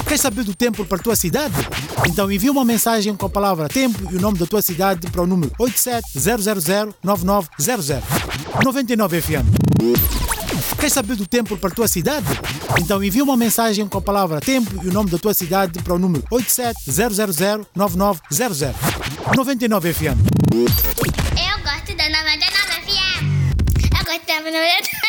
Quer saber do tempo para a tua cidade? Então envia uma mensagem com a palavra tempo e o nome da tua cidade para o número 87-000-9900. 99 FM. Quer saber do tempo para a tua cidade? Então envia uma mensagem com a palavra tempo e o nome da tua cidade para o número 87-000-9900. 99 FM. Eu gosto da 99 FM. Eu gosto da 99 FM.